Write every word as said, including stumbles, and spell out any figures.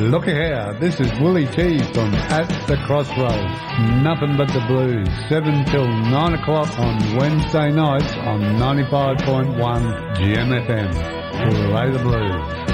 Looky here, this is Willie T from At the Crossroads. Nothing but the blues, seven till nine o'clock on Wednesday nights on ninety-five point one G M F M. Play the blues.